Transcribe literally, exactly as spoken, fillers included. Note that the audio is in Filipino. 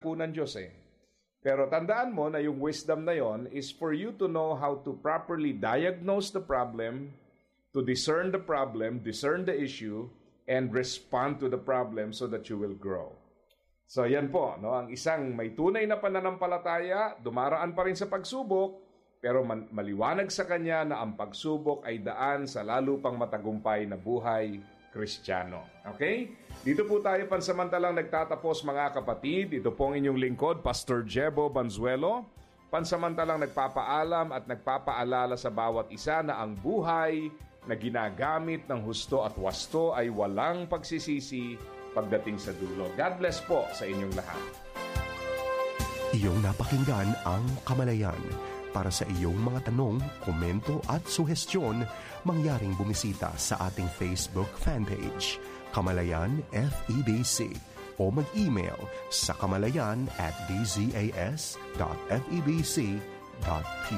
po ng Diyos eh. Pero tandaan mo na yung wisdom na yon is for you to know how to properly diagnose the problem, to discern the problem, discern the issue, and respond to the problem so that you will grow. So yan po, no? Ang isang may tunay na pananampalataya, dumaraan pa rin sa pagsubok, pero man- maliwanag sa kanya na ang pagsubok ay daan sa lalo pang matagumpay na buhay Kristiyano. Okay? Dito po tayo pansamantalang nagtatapos mga kapatid. Ito pong inyong lingkod, Pastor Jebo Banzuelo. Pansamantalang nagpapaalam at nagpapaalala sa bawat isa na ang buhay na ginagamit ng husto at wasto ay walang pagsisisi pagdating sa dulo. God bless po sa inyong lahat. Iyong napakinggan ang Kamalayan. Para sa iyong mga tanong, komento at suhestyon, mangyaring bumisita sa ating Facebook fanpage, Kamalayan F E B C, o mag-email sa kamalayan at d z a s dot f e b c dot p